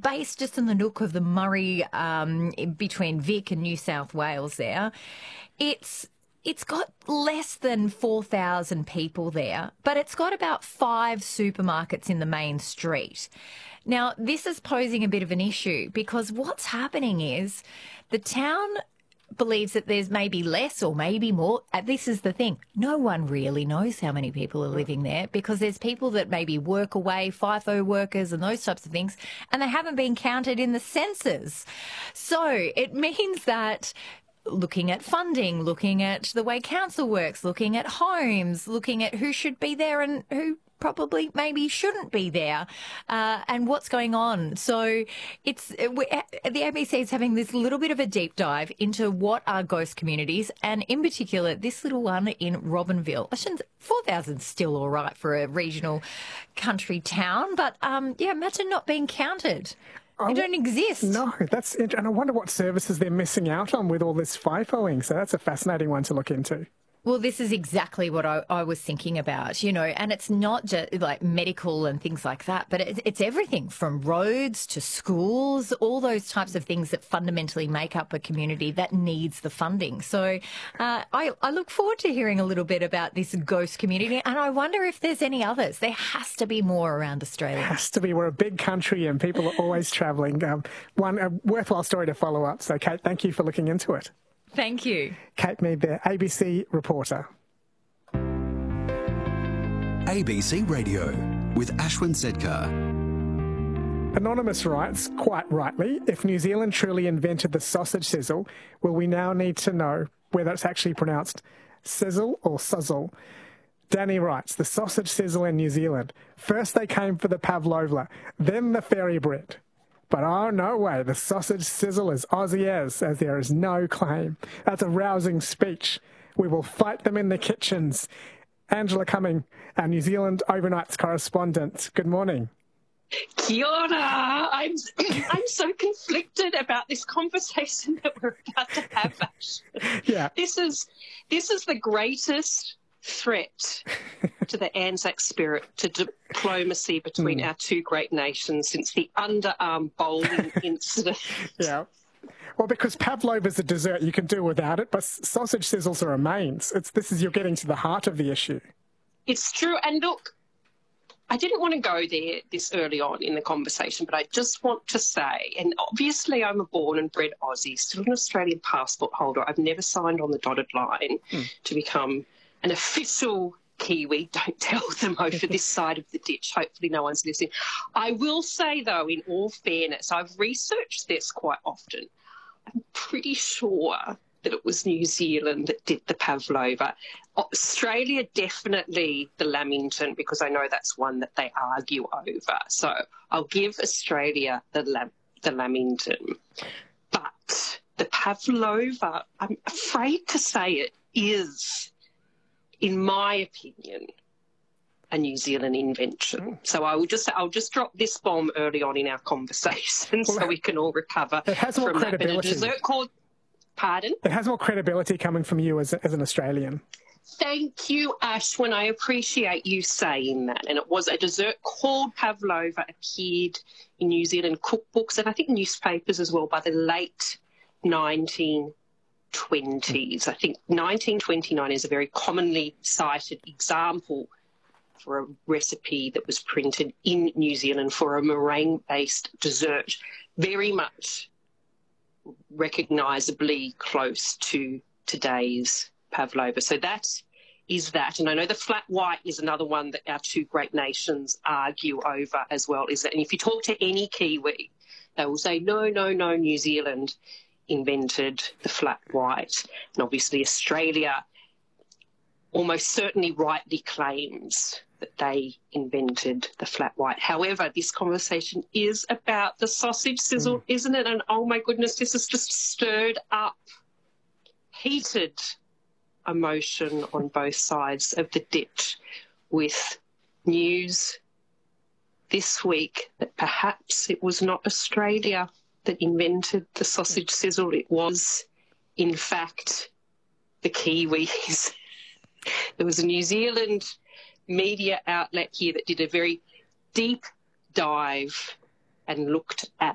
based just in the nook of the Murray between Vic and New South Wales there. It's got less than 4,000 people there, but it's got about 5 supermarkets in the main street. Now, this is posing a bit of an issue because what's happening is the town believes that there's maybe less or maybe more. This is the thing. No one really knows how many people are living there because there's people that maybe work away, FIFO workers and those types of things, and they haven't been counted in the census. So it means that looking at funding, looking at the way council works, looking at homes, looking at who should be there and who probably maybe shouldn't be there, and what's going on. So the ABC is having this little bit of a deep dive into what are ghost communities, and in particular this little one in Robinville. 4,000 is still all right for a regional country town, but imagine not being counted. They don't exist. No, that's interesting. And I wonder what services they're missing out on with all this FIFOing. So that's a fascinating one to look into. Well, this is exactly what I was thinking about, and it's not just like medical and things like that, but it's everything from roads to schools, all those types of things that fundamentally make up a community that needs the funding. So I look forward to hearing a little bit about this ghost community, and I wonder if there's any others. There has to be more around Australia. It has to be. We're a big country and people are always travelling. A worthwhile story to follow up. So, Kate, thank you for looking into it. Thank you. Kate Mead there, ABC reporter. ABC Radio with Ashwin Sedkar. Anonymous writes, quite rightly, if New Zealand truly invented the sausage sizzle, will we now need to know whether it's actually pronounced sizzle or suzzle? Danny writes, the sausage sizzle in New Zealand. First they came for the pavlova, then the fairy bread. But oh, no way, the sausage sizzle is Aussie as there is no claim. That's a rousing speech. We will fight them in the kitchens. Angela Cumming, our New Zealand overnights correspondent. Good morning. Kia ora. I'm so conflicted about this conversation that we're about to have, Ash. Yeah. This is the greatest threat to the Anzac spirit, to diplomacy between our two great nations since the underarm bowling incident. Yeah. Well, because pavlova is a dessert, you can do without it, but sausage sizzles are a mains. You're getting to the heart of the issue. It's true. And look, I didn't want to go there this early on in the conversation, but I just want to say, and obviously I'm a born and bred Aussie, still an Australian passport holder. I've never signed on the dotted line to become an official Kiwi. Don't tell them over this side of the ditch. Hopefully no one's listening. I will say, though, in all fairness, I've researched this quite often. I'm pretty sure that it was New Zealand that did the pavlova. Australia, definitely the lamington, because I know that's one that they argue over. So I'll give Australia the lamington. But the pavlova, I'm afraid to say it is, in my opinion, a New Zealand invention. So I'll just drop this bomb early on in our conversation so we can all recover it has more from credibility. that. But a dessert called, pardon? It has more credibility coming from you as an Australian. Thank you, Ashwin. I appreciate you saying that. And it was a dessert called pavlova, appeared in New Zealand cookbooks and I think newspapers as well by the late 1920s. I think 1929 is a very commonly cited example for a recipe that was printed in New Zealand for a meringue-based dessert, very much recognisably close to today's pavlova. So that is that. And I know the flat white is another one that our two great nations argue over as well. And if you talk to any Kiwi, they will say, no, New Zealand invented the flat white. And obviously Australia almost certainly rightly claims that they invented the flat white. However, this conversation is about the sausage sizzle, isn't it? And oh my goodness, this has just stirred up heated emotion on both sides of the ditch, with news this week that perhaps it was not Australia that invented the sausage sizzle. It was, in fact, the Kiwis. There was a New Zealand media outlet here that did a very deep dive and looked at